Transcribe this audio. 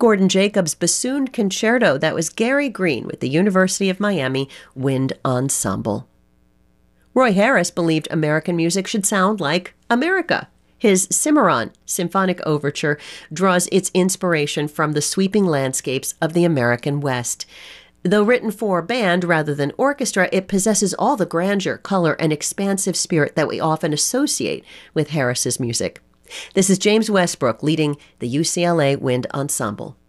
Gordon Jacobs' bassoon concerto. That was Gary Green with the University of Miami Wind Ensemble. Roy Harris believed American music should sound like America. His Cimarron Symphonic Overture draws its inspiration from the sweeping landscapes of the American West. Though written for band rather than orchestra, it possesses all the grandeur, color, and expansive spirit that we often associate with Harris's music. This is James Westbrook leading the UCLA Wind Ensemble.